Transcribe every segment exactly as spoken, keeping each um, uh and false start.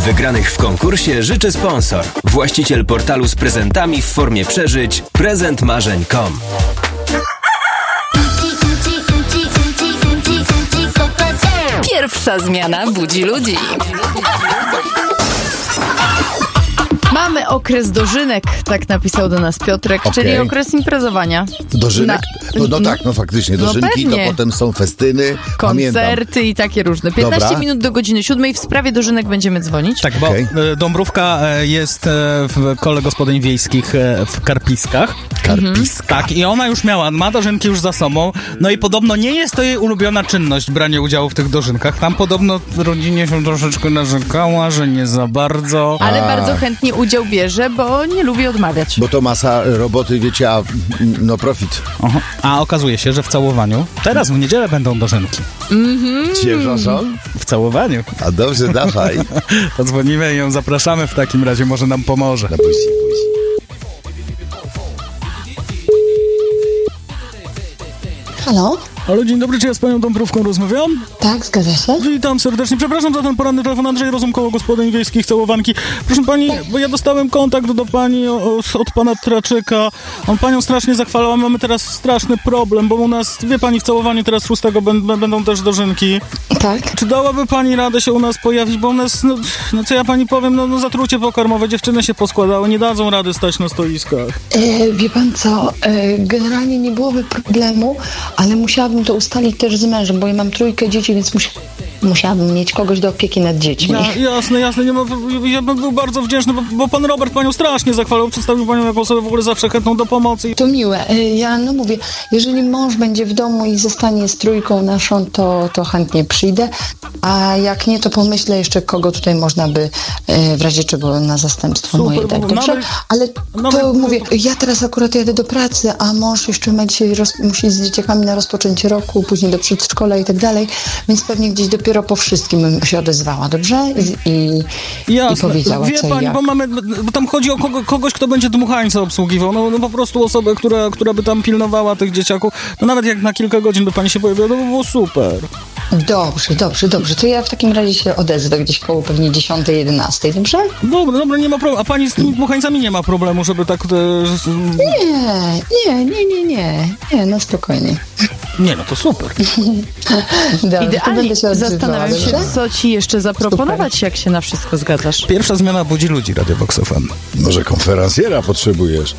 Wygranych w konkursie życzy sponsor. Właściciel portalu z prezentami w formie przeżyć prezent marzeń kropka com. Pierwsza zmiana budzi ludzi. Mamy okres dożynek, tak napisał do nas Piotrek, Okay. czyli okres imprezowania. Dożynek? Na- No, no tak, no faktycznie, no dożynki, to pewnie. potem są festyny. Koncerty Pamiętam. i takie różne. piętnaście Dobra. minut do godziny siódmej. W sprawie dożynek będziemy dzwonić. Tak, bo Okej. e, Dąbrówka e, jest e, w kole gospodyń wiejskich e, w Karpiskach. Karpiska. Tak, i ona już miała, ma dożynki już za sobą. No i podobno nie jest to jej ulubiona czynność, branie udziału w tych dożynkach. Tam podobno rodzinie się troszeczkę narzekała, że nie za bardzo. Ale A. bardzo chętnie udział bierze, bo nie lubi odmawiać. Bo to masa roboty, wiecie, a no profit. Aha. A okazuje się, że w całowaniu, teraz w niedzielę będą dożynki. Przepraszam? W całowaniu. A dobrze, dawaj. To dzwonimy i ją zapraszamy w takim razie, może nam pomoże. Na buzi, buzi. Halo? Halo, dzień dobry, czy ja z panią Dąbrówką rozmawiam? Tak, zgadza się? Witam serdecznie. Przepraszam za ten poranny telefon. Andrzej Rozum, koło gospodyń wiejskich Całowanki. Proszę pani, bo ja dostałem kontakt do pani o, o, od pana Traczyka. On panią strasznie zachwalał, a mamy teraz straszny problem, bo u nas, wie pani, w Całowaniu teraz szóstego będą, będą też dożynki. Tak. Czy dałaby pani radę się u nas pojawić, bo u nas, no, no co ja pani powiem, no, no zatrucie pokarmowe, dziewczyny się poskładały, nie dadzą rady stać na stoiskach. E, wie pan co, e, generalnie nie byłoby problemu, ale musiałabym to ustalić też z mężem, bo ja mam trójkę dzieci, więc musi, musiałabym mieć kogoś do opieki nad dziećmi. Ja, jasne, jasne, nie ma, ja bym był bardzo wdzięczny, bo, bo pan Robert panią strasznie zachwalał, przedstawił panią jako osobę w ogóle zawsze chętną do pomocy. To miłe. E, ja no mówię, jeżeli mąż będzie w domu i zostanie z trójką naszą, to, to chętnie przyjdę, a jak nie, to pomyślę jeszcze, kogo tutaj można by e, w razie czego na zastępstwo Super, moje dać. bo Dobrze? nawet- Ale to nawet- mówię, ja teraz akurat jadę do pracy, a mąż jeszcze ma dzisiaj roz, musi iść z dzieciakami na rozpoczęcie roku, później do przedszkola i tak dalej, więc pewnie gdzieś dopiero po wszystkim bym się odezwała, dobrze? I, i, i powiedziała, wie co i pani, jak. bo mamy, bo tam chodzi o kogo, kogoś, kto będzie dmuchańca obsługiwał, no, no po prostu osobę, która, która by tam pilnowała tych dzieciaków, no nawet jak na kilka godzin by pani się pojawiła, to by było super. Dobrze, dobrze, dobrze. To ja w takim razie się odezwę gdzieś koło pewnie dziesiątej, jedenastej, dobrze? Dobra, dobra, nie ma problemu, a pani z tymi dmuchańcami nie ma problemu, żeby tak... E, z- Nie, nie, nie, nie, nie, nie, no spokojnie. nie, no to super. Dobrze, to Idealnie. będę się odezwała, Zastanawiam się, dobrze? co ci jeszcze zaproponować, jak się na wszystko zgadzasz. Pierwsza zmiana budzi ludzi, Radio Vox F M. Może konferencjera potrzebujesz?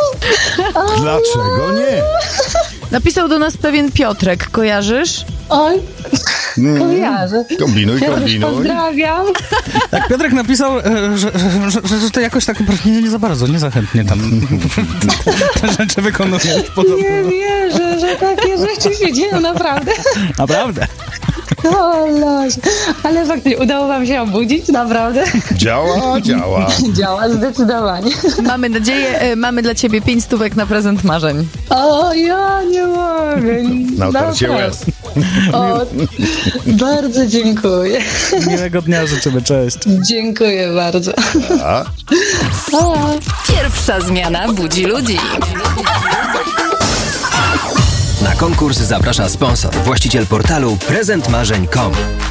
Dlaczego nie? Napisał do nas pewien Piotrek, kojarzysz? Oj, kojarzę. Kombinuj, kombinuj. Pozdrawiam. Tak, Piotrek napisał, e, że, że, że, że to jakoś tak nie, nie za bardzo, nie za chętnie tam te rzeczy wykonuje. Nie wierzę, że takie rzeczy się dzieją naprawdę. Naprawdę. O Loś. Ale faktycznie udało wam się obudzić, naprawdę. Działa, działa. Działa zdecydowanie. Mamy nadzieję, e, mamy dla ciebie pięć stówek na prezent marzeń. O, ja nie mogę. Na otarcie Naprawdę. łez. O, bardzo dziękuję. Miłego dnia życzymy, cześć. Dziękuję bardzo. A? Pierwsza zmiana budzi ludzi. Na konkurs zaprasza sponsor. Właściciel portalu prezent marzeń kropka com.